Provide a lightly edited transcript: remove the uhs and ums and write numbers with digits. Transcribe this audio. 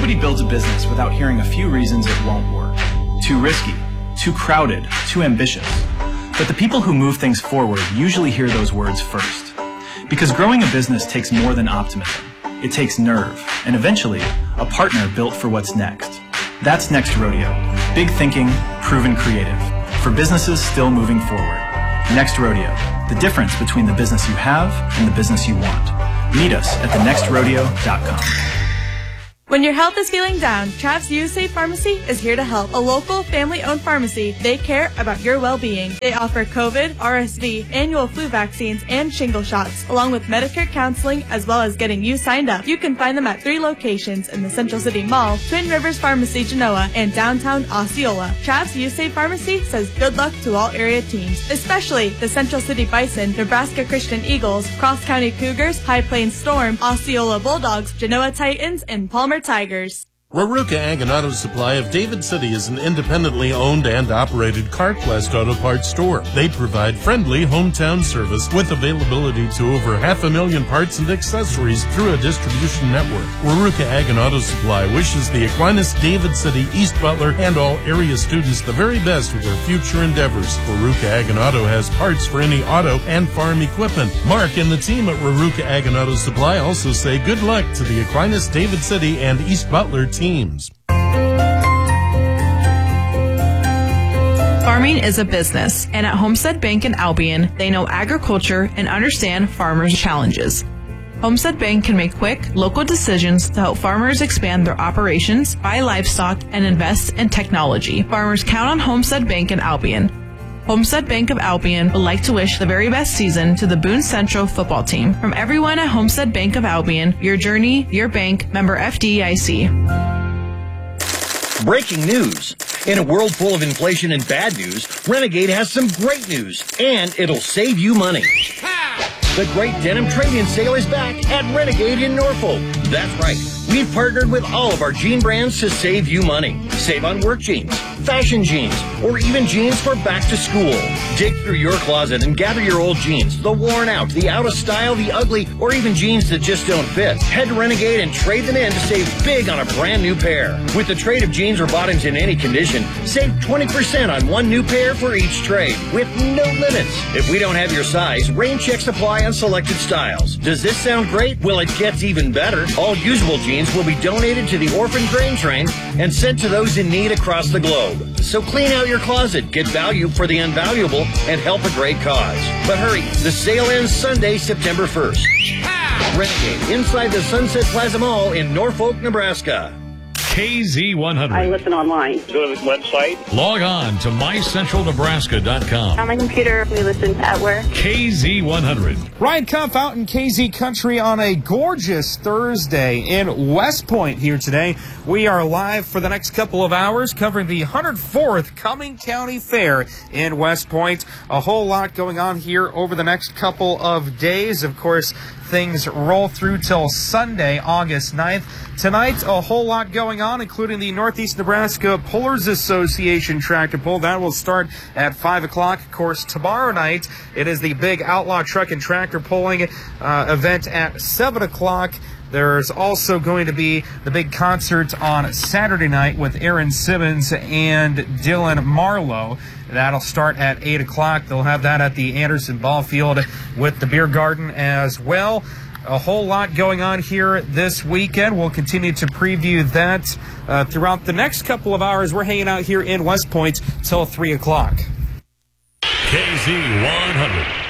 Nobody builds a business without hearing a few reasons it won't work. Too risky, too crowded, too ambitious. But the people who move things forward usually hear those words first. Because growing a business takes more than optimism. It takes nerve, and eventually, a partner built for what's next. That's Next Rodeo. Big thinking, proven creative. For businesses still moving forward. Next Rodeo. The difference between the business you have and the business you want. Meet us at thenextrodeo.com. When your health is feeling down, Trav's USA Pharmacy is here to help. A local, family-owned pharmacy. They care about your well-being. They offer COVID, RSV, annual flu vaccines, and shingle shots, along with Medicare counseling, as well as getting you signed up. You can find them at 3 locations in the Central City Mall, Twin Rivers Pharmacy, Genoa, and downtown Osceola. Trav's USA Pharmacy says good luck to all area teams, especially the Central City Bison, Nebraska Christian Eagles, Cross County Cougars, High Plains Storm, Osceola Bulldogs, Genoa Titans, and Palmer Tigers. Raruka Ag and Auto Supply of David City is an independently owned and operated Carquest Auto Parts store. They provide friendly hometown service with availability to over 500,000 parts and accessories through a distribution network. Raruka Ag and Auto Supply wishes the Aquinas, David City, East Butler, and all area students the very best with their future endeavors. Raruka Ag and Auto has parts for any auto and farm equipment. Mark and the team at Raruka Ag and Auto Supply also say good luck to the Aquinas, David City, and East Butler teams. Farming is a business, and at Homestead Bank in Albion, they know agriculture and understand farmers' challenges. Homestead Bank can make quick, local decisions to help farmers expand their operations, buy livestock, and invest in technology. Farmers count on Homestead Bank in Albion. Homestead Bank of Albion would like to wish the very best season to the Boone Central football team. From everyone at Homestead Bank of Albion, your journey, your bank, member FDIC. Breaking news. In a world full of inflation and bad news, Renegade has some great news, and it'll save you money. The great denim trade-in sale is back at Renegade in Norfolk. That's right. We've partnered with all of our jean brands to save you money. Save on work jeans, fashion jeans, or even jeans for back to school. Dig through your closet and gather your old jeans, the worn out, the out of style, the ugly, or even jeans that just don't fit. Head to Renegade and trade them in to save big on a brand new pair. With the trade of jeans or bottoms in any condition, save 20% on one new pair for each trade, with no limits. If we don't have your size, rain checks apply on selected styles. Does this sound great? Well, it gets even better. All usable jeans will be donated to the Orphan Grain Train and sent to those in need across the globe. So clean out your closet, get value for the unvaluable, and help a great cause. But hurry, the sale ends Sunday, September 1st. Renegade, inside the Sunset Plaza Mall in Norfolk, Nebraska. KZ100. I listen online. Go to the website. Log on to mycentralnebraska.com. On my computer, we listen at work. KZ100. Ryan Kumpf out in KZ Country on a gorgeous Thursday in West Point here today. We are live for the next couple of hours covering the 104th Cumming County Fair in West Point. A whole lot going on here over the next couple of days. Of course, things roll through till Sunday, August 9th. Tonight, a whole lot going on, including the Northeast Nebraska Pullers Association tractor pull. That will start at 5 o'clock. Of course, tomorrow night, it is the big Outlaw Truck and Tractor pulling event at 7 o'clock. There's also going to be the big concert on Saturday night with Aaron Simmons and Dylan Marlowe. That'll start at 8 o'clock. They'll have that at the Anderson Ball Field with the Beer Garden as well. A whole lot going on here this weekend. We'll continue to preview that throughout the next couple of hours. We're hanging out here in West Point till 3 o'clock. KZ100.